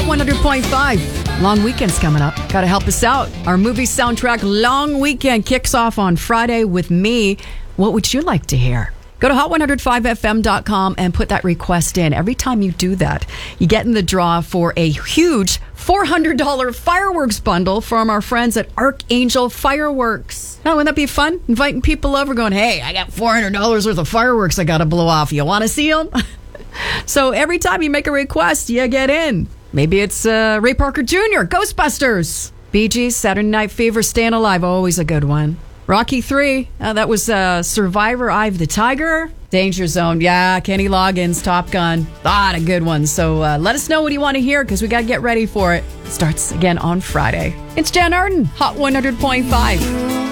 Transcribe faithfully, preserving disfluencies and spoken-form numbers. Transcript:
one hundred point five. Long weekend's coming up. Got to help us out. Our movie soundtrack Long Weekend kicks off on Friday with me. What would you like to hear? Go to hot one oh five f m dot com and put that request in. Every time you do that, you get in the draw for a huge four hundred dollars fireworks bundle from our friends at Archangel Fireworks. Now, wouldn't that be fun? Inviting people over going, hey, I got four hundred dollars worth of fireworks I got to blow off. You want to see them? So every time you make a request, you get in. Maybe it's uh, Ray Parker Junior, Ghostbusters. Bee Gees, Saturday Night Fever, Staying Alive, always a good one. Rocky three, uh, that was uh, Survivor, Eye of the Tiger. Danger Zone, yeah, Kenny Loggins, Top Gun. Lot of good ones. So uh, let us know what you want to hear because we got to get ready for it. Starts again on Friday. It's Jan Arden, Hot one hundred point five.